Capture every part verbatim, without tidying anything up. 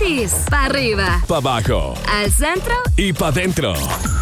brindis. Pa' arriba. Pa' abajo. Al centro. Y pa' dentro.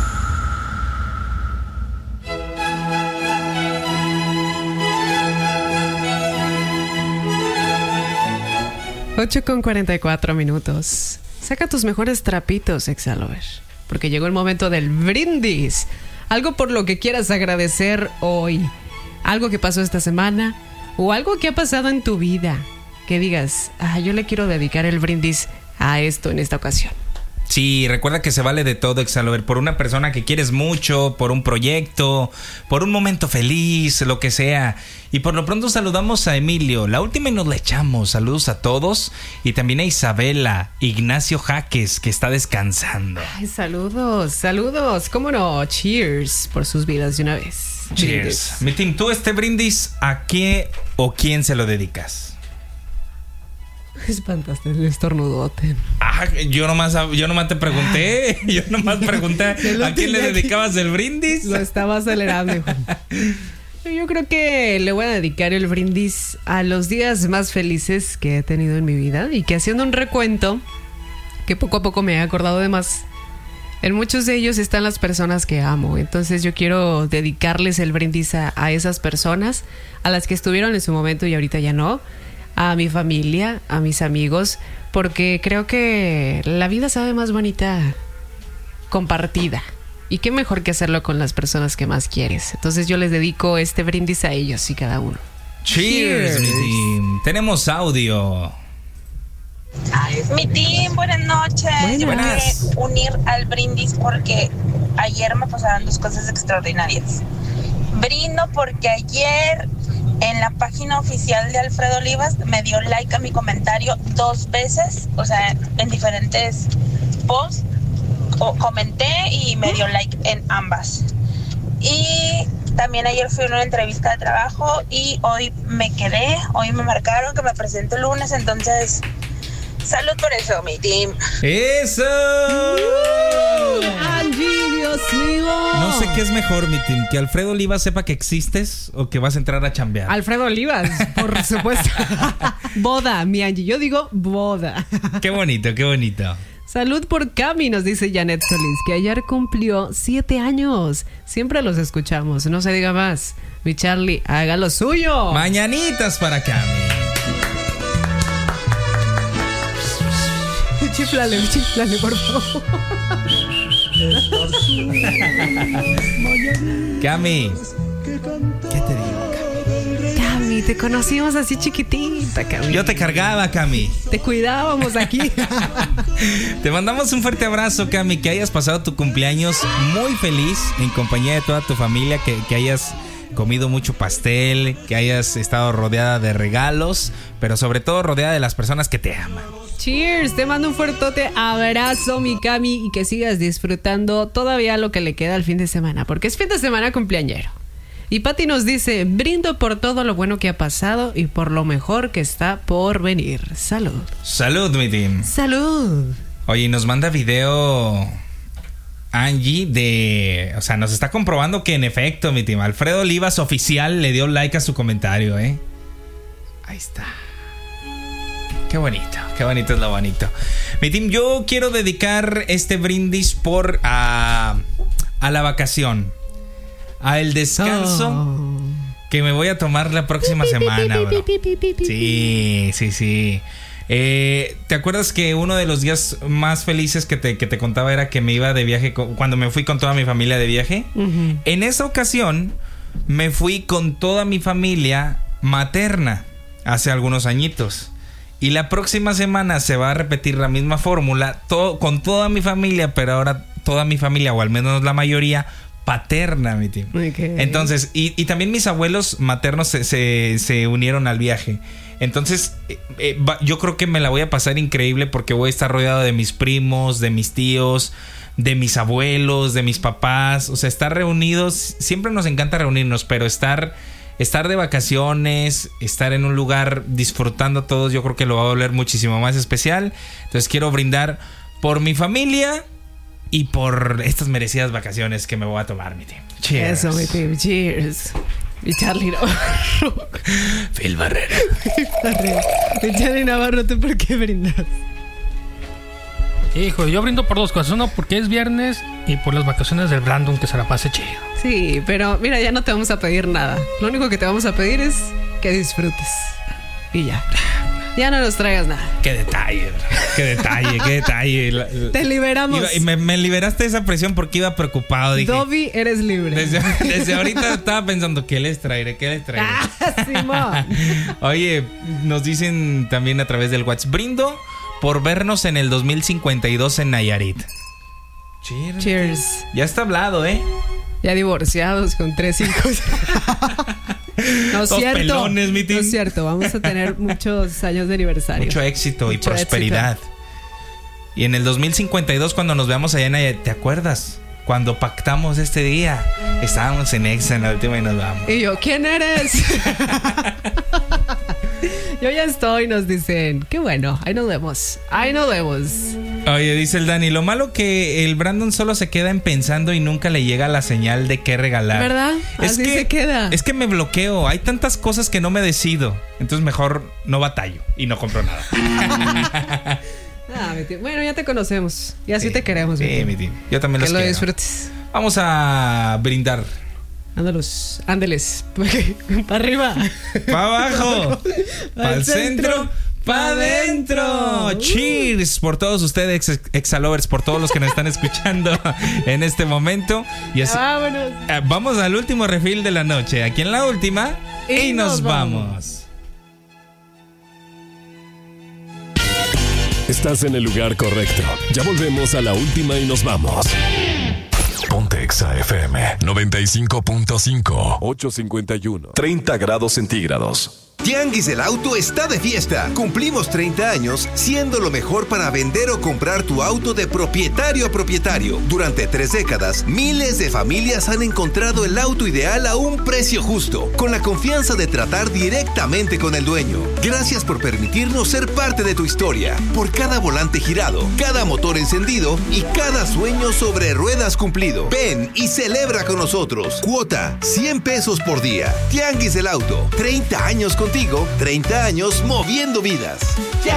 ocho con cuarenta y cuatro minutos. Saca tus mejores trapitos, Exalover, porque llegó el momento del brindis. Algo por lo que quieras agradecer hoy. Algo que pasó esta semana o algo que ha pasado en tu vida. Que digas, ah, yo le quiero dedicar el brindis a esto en esta ocasión. Sí, recuerda que se vale de todo, Exalover. Por una persona que quieres mucho, por un proyecto, por un momento feliz, lo que sea. Y por lo pronto saludamos a Emilio. La última y nos la echamos. Saludos a todos. Y también a Isabela, Ignacio Jaques, que está descansando. Ay, saludos, saludos. ¿Cómo no? Cheers por sus vidas de una vez. Cheers. Brindis. Mi team, ¿tú este brindis a qué o quién se lo dedicas? Espantaste el estornudote. Ah, yo nomás, yo nomás te pregunté. Yo nomás pregunté a quién le dedicabas el brindis. Lo estaba acelerando, hijo. Yo creo que le voy a dedicar el brindis a los días más felices que he tenido en mi vida. Y que haciendo un recuento, que poco a poco me he acordado de más, en muchos de ellos están las personas que amo. Entonces yo quiero dedicarles el brindis a, a esas personas, a las que estuvieron en su momento y ahorita ya no, a mi familia, a mis amigos, porque creo que la vida sabe más bonita compartida. Y qué mejor que hacerlo con las personas que más quieres. Entonces yo les dedico este brindis a ellos y cada uno. Cheers, Cheers. mi team. Tenemos audio. Mi team, buenas noches. Buenas. Yo me quiero unir al brindis porque ayer me pasaron dos cosas extraordinarias. Brindo porque ayer en la página oficial de Alfredo Olivas me dio like a mi comentario dos veces, o sea, en diferentes posts, o comenté y me dio like en ambas. Y también ayer fui a una entrevista de trabajo y hoy me quedé, hoy me marcaron que me presento el lunes, entonces salud por eso, mi team. ¡Eso! Angie, Dios mío. No sé qué es mejor, mi team, que Alfredo Olivas sepa que existes o que vas a entrar a chambear. Alfredo Olivas, por supuesto. Boda, mi Angie. Yo digo boda. Qué bonito, qué bonito. Salud por Cami, nos dice Janet Solís, que ayer cumplió siete años. Siempre los escuchamos, no se diga más. Mi Charlie, haga lo suyo. Mañanitas para Cami. Chiflale, chiflale, por favor. Cami, ¿qué te digo, Cami? Cami, te conocimos así chiquitita, Cami. Yo te cargaba, Cami. Te cuidábamos aquí. Te mandamos un fuerte abrazo, Cami. Que hayas pasado tu cumpleaños muy feliz en compañía de toda tu familia. Que, que hayas comido mucho pastel, que hayas estado rodeada de regalos, pero sobre todo rodeada de las personas que te aman. Cheers, te mando un fuertote abrazo, mi Cami, y que sigas disfrutando todavía lo que le queda al fin de semana, porque es fin de semana cumpleañero. Y Pati nos dice, brindo por todo lo bueno que ha pasado y por lo mejor que está por venir. Salud. Salud, mi team. Salud. Oye, nos manda video Angie de... O sea, nos está comprobando que en efecto, mi team, Alfredo Olivas oficial le dio like a su comentario, ¿eh? Ahí está. Qué bonito, qué bonito es lo bonito. Mi team, yo quiero dedicar este brindis por a, a la vacación, a el descanso oh. que me voy a tomar la próxima semana, bro. Sí, sí, sí. Eh, ¿Te acuerdas que uno de los días más felices que te, que te contaba era que me iba de viaje cuando me fui con toda mi familia de viaje? Uh-huh. En esa ocasión me fui con toda mi familia materna hace algunos añitos. Y la próxima semana se va a repetir la misma fórmula todo, con toda mi familia, pero ahora toda mi familia, o al menos la mayoría, paterna, mi tío. Okay. Entonces, y, y también mis abuelos maternos se, se, se unieron al viaje. Entonces, eh, eh, va, yo creo que me la voy a pasar increíble porque voy a estar rodeado de mis primos, de mis tíos, de mis abuelos, de mis papás. O sea, estar reunidos, siempre nos encanta reunirnos, pero estar... Estar de vacaciones, estar en un lugar disfrutando a todos, yo creo que lo va a volver muchísimo más especial. Entonces quiero brindar por mi familia y por estas merecidas vacaciones que me voy a tomar, mi team. Cheers. Eso, mi team. Cheers. Mi Charlie Navarro. Phil Barrera. Mi Charlie Navarro, ¿tú por qué brindas? Hijo, yo brindo por dos cosas. Uno, porque es viernes y por las vacaciones del Brandon, que se la pase chido. Sí, pero mira, ya no te vamos a pedir nada. Lo único que te vamos a pedir es que disfrutes. Y ya. Ya no nos traigas nada. Qué detalle, bro. Qué detalle, qué detalle. La- la- Te liberamos. Iba- y me, me liberaste de esa presión porque iba preocupado. Dije, Dobby, eres libre. desde, desde ahorita estaba pensando, ¿qué les traeré? ¿Qué les traeré? Ah, Simón. Oye, nos dicen también a través del WhatsApp, brindo por vernos en el dos mil cincuenta y dos en Nayarit. Cheers. Cheers. Ya está hablado, ¿eh? Ya divorciados con tres hijos. No es Dos cierto. pelones, mi No team. es cierto. Vamos a tener muchos años de aniversario. Mucho éxito y Mucho prosperidad. éxito. Y en el dos mil cincuenta y dos, cuando nos veamos allá en Nayarit, ¿te acuerdas? Cuando pactamos este día, estábamos en Exa en la última y nos vamos. Y yo, ¿quién eres? Yo ya estoy, nos dicen. Qué bueno, ahí nos vemos. Ahí nos vemos. Oye, dice el Dani, lo malo que el Brandon solo se queda en pensando y nunca le llega la señal de qué regalar. ¿Verdad? Así que, se queda. Es que me bloqueo, hay tantas cosas que no me decido. Entonces mejor no batallo y no compro nada. Ah, mi tío. Bueno, ya te conocemos. Y así Sí, te queremos, mi sí, tío. mi tío. Yo también Que los lo quiero. disfrutes. Vamos a brindar. Ándalos, ándeles. Para arriba. Pa' abajo, para el centro, pa' adentro. Cheers por todos ustedes, ex- Exalovers, por todos los que nos están escuchando en este momento. Y así, Vámonos. eh, vamos al último refill de la noche. Aquí en la última. Y, Y nos, nos vamos. vamos. Estás en el lugar correcto. Ya volvemos a la última y nos vamos. Ponte Exa F M noventa y cinco punto cinco. ocho cincuenta y uno. treinta grados centígrados. Tianguis del Auto está de fiesta. Cumplimos treinta años siendo lo mejor para vender o comprar tu auto de propietario a propietario. Durante tres décadas, miles de familias han encontrado el auto ideal a un precio justo, con la confianza de tratar directamente con el dueño. Gracias por permitirnos ser parte de tu historia. Por cada volante girado, cada motor encendido y cada sueño sobre ruedas cumplido. Ven y celebra con nosotros. Cuota cien pesos por día. Tianguis del Auto. treinta años contigo, treinta años moviendo vidas.